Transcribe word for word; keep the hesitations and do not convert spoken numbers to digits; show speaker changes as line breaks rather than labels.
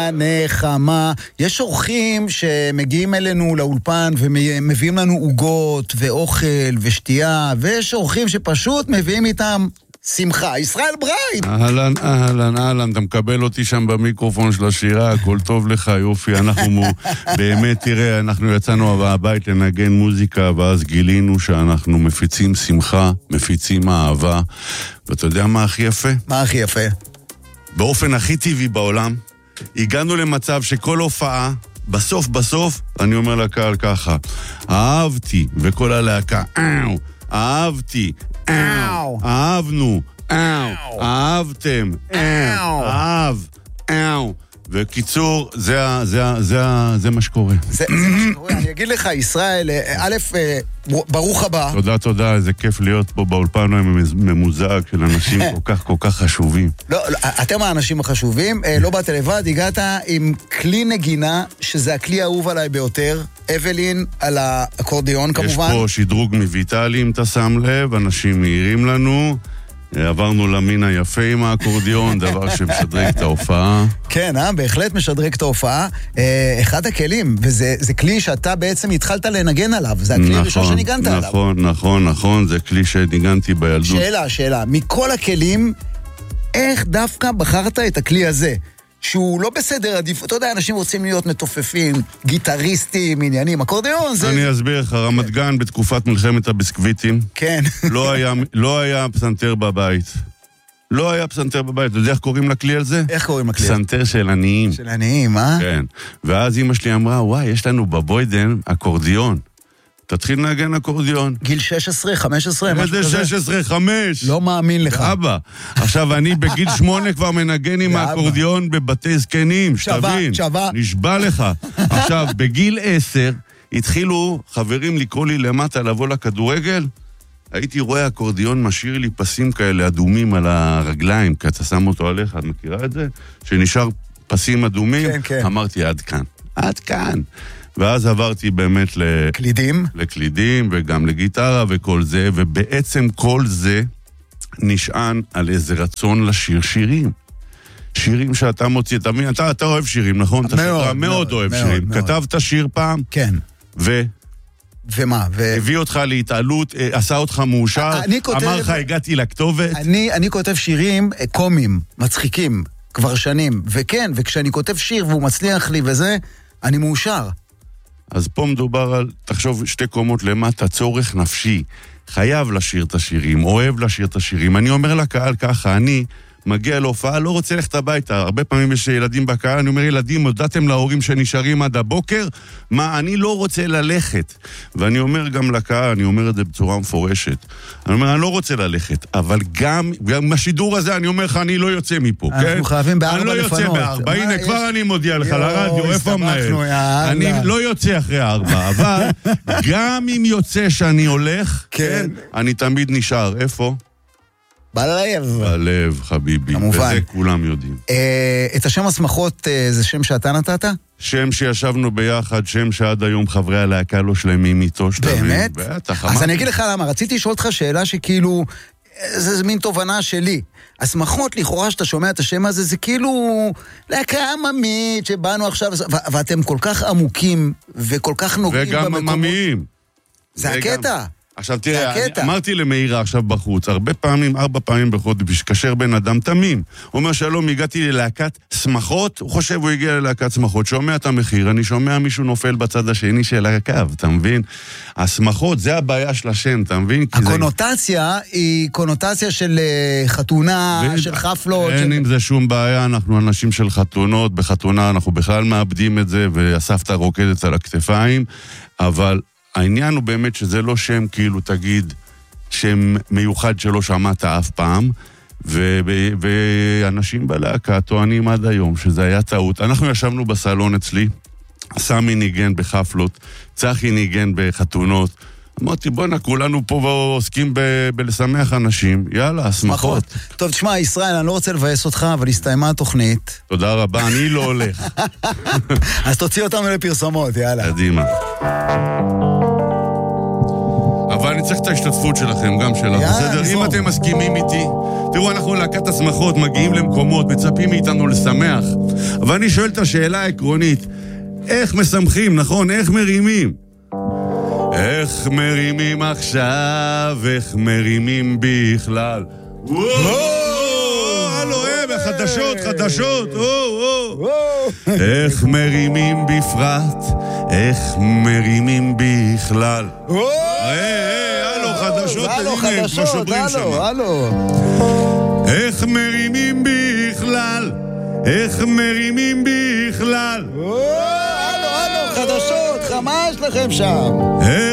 הנחמה. יש אורחים שמגיעים אלינו לאולפן ומביאים לנו עוגות ואוכל ושתייה, ויש אורחים שפשוט מביאים איתם שמחה. ישראל ברייט!
אהלן, אהלן, אהלן, אתה מקבל אותי שם במיקרופון של השירה, הכל טוב לך, יופי, אנחנו באמת, תראה, אנחנו יצאנו הבית לנגן מוזיקה, ואז גילינו שאנחנו מפיצים שמחה, מפיצים אהבה, ואתה יודע מה הכי יפה?
מה הכי יפה?
באופן הכי טבעי בעולם, הגענו למצב שכל הופעה, בסוף בסוף, אני אומר לקהל ככה, אהבתי, וכל הלהקה, אהו, אהבתי, אהו, אהבנו, אהו, אהבתם, אהו, אהב, אהו. וקיצור, זה, זה, זה, זה מה שקורה.
זה, זה מה שקורה. אני אגיד לך, ישראל, א', ברוך הבא.
תודה, תודה, איזה כיף להיות פה באולפן ממוזג של אנשים כל כך, כל כך חשובים.
לא, אתם האנשים החשובים, לא באת לבד, הגעת עם כלי נגינה, שזה הכלי האהוב עליי ביותר, אבלין על האקורדיון כמובן.
יש פה שדרוג מויטלי, אם אתה שם לב, אנשים מהירים לנו, עברנו למין היפה עם האקורדיון, דבר שמשדרג את ההופעה.
כן, אה? בהחלט משדרג את ההופעה. אחד הכלים, וזה כלי שאתה בעצם התחלת לנגן עליו, זה הכלי הראשון שניגנת עליו.
נכון, נכון, נכון, זה כלי שניגנתי בילדות.
שאלה, שאלה, מכל הכלים, איך דווקא בחרת את הכלי הזה? שהוא לא בסדר עדיף, אתה יודע, אנשים רוצים להיות מתופפים, גיטריסטים, עניינים, אקורדיון זה...
אני אסביר לך, רמת גן בתקופת מלחמת הביסקוויטים,
כן.
לא היה, לא היה פסנתר בבית. לא היה פסנתר בבית. אתה יודע איך קוראים לכלי על זה?
איך קוראים לכלי?
פסנתר של עניים.
של עניים, אה?
כן. ואז אמא שלי אמרה, וואי, יש לנו בבוידן אקורדיון. תתחיל לנגן אקורדיון.
גיל שש עשרה, חמש עשרה, משהו כזה?
איזה שש עשרה, חמש.
לא מאמין לך.
אבא. עכשיו, אני בגיל שמונה כבר מנגן עם האקורדיון בבתי זקנים, שתבין.
שווה.
נשבע לך. עכשיו, בגיל עשר, התחילו חברים לקרוא לי למטה לבוא לכדורגל. הייתי רואה אקורדיון משאיר לי פסים כאלה אדומים על הרגליים, כי אתה שם אותו עליך, את מכירה את זה? שנשאר פסים אדומים.
כן, כן.
אמרתי, עד כאן. עד כאן. ואז עברתי באמת
לקלידים.
לקלידים וגם לגיטרה וכל זה, ובעצם כל זה נשען על איזה רצון לשיר שירים. שירים שאתה מוציא, אתה, אתה, אתה אוהב שירים, נכון?
מאוד,
אתה
מאוד,
מאוד אוהב
מאוד,
שירים.
מאוד.
כתבת שיר פעם?
כן.
ו...
ומה? ו...
הביא אותך להתעלות, עשה אותך מאושר,
כותב...
אמר לך, הגעתי לכתובת.
אני, אני כותב שירים קומיים, מצחיקים, כבר שנים. וכן, וכשאני כותב שיר והוא מצליח לי וזה, אני מאושר.
אז פה מדובר על, תחשוב, שתי קומות למטה, צורך נפשי. חייב לשיר את השירים, אוהב לשיר את השירים. אני אומר לקהל ככה, אני מגיע להופעה, לא רוצה ללכת הביתה. הרבה פעמים יש ילדים בקהל, אני אומר, ילדים, הודעתם להורים שנשארים עד הבוקר? מה, אני לא רוצה ללכת. ואני אומר גם לקהל, אני אומר את זה בצורה מפורשת. אני אומר, אני לא רוצה ללכת, אבל גם, גם השידור הזה, אני אומר לך, אני לא יוצא מפה, כן?
אנחנו חייבים בארבע
לפנות. אני לא יוצא בארבע, הנה,
יש...
כבר אני מודיע לך לרדיו, איפה המנהל? אני
יאללה.
לא יוצא אחרי ארבע, אבל גם אם יוצא שאני הולך, כן, אני תמיד נשאר. איפה?
בלב.
בלב, חביבי.
כמובן.
וזה כולם יודעים.
אה, את השם הסמכות, אה, זה שם שאתה נתת?
שם שישבנו ביחד, שם שעד היום חברי הלהקה לא שלמים איתו.
באמת?
בטח.
אז אני אגיד לך למה, רציתי לשאול אותך שאלה שכאילו, זה מין תובנה שלי. הסמכות לכאורה שאתה שומע את השם הזה, זה כאילו להקה עממית שבאנו עכשיו, ו- ואתם כל כך עמוקים וכל כך נוגעים
וגם עממיים.
זה הקטע.
עכשיו תראה, אמרתי למאירה עכשיו בחוץ, הרבה פעמים, ארבע פעמים בחודש, קשר בן אדם תמים. הוא אומר, שלום, הגעתי ללהקת שמחות, הוא חושב הוא הגיע ללהקת שמחות, שומע את המחיר, אני שומע מישהו נופל בצד השני של הקו, אתה מבין? השמחות, זה הבעיה של השם, אתה מבין?
הקונוטציה היא קונוטציה של חתונה, של חפלות.
אין עם זה שום בעיה, אנחנו אנשים של חתונות, בחתונה אנחנו בכלל מאבדים את זה, והסבתא רוקדת על הכתפיים, אבל העניין הוא באמת שזה לא שם, כאילו תגיד, שם מיוחד שלא שמעת אף פעם, ו- ואנשים בלהקה טוענים עד היום שזה היה טעות. אנחנו ישבנו בסלון אצלי, סמי ניגן בחפלות, צחי ניגן בחתונות, אמרתי, בוא'נה, כולנו פה עוסקים ב- בלשמח אנשים, יאללה, שמחות.
טוב, תשמע, ישראל, אני לא רוצה לבאס אותך, אבל הסתיימה התוכנית.
תודה רבה, אני לא הולך.
אז תוציא אותנו לפרסומות, יאללה.
קדימה. אבל אבל אני צריך את ההשתתפות שלכם, גם שלך, בסדר? אם אתם מסכימים איתי, תראו, אנחנו להקת הסמכות, מגיעים למקומות, מצפים מאיתנו לשמח, אבל אני שואל את השאלה העקרונית, איך משמחים, נכון? איך מרימים? איך מרימים עכשיו, איך מרימים בכלל? וואו, הלו, חדשות, חדשות, איך מרימים בפרט, איך מרימים בכלל. הלו, חדשות,
הלו, חדשות, הלו, הלו.
איך מרימים בכלל, איך מרימים בכלל.
הלו, הלו, חדשות, חמה יש לכם שם.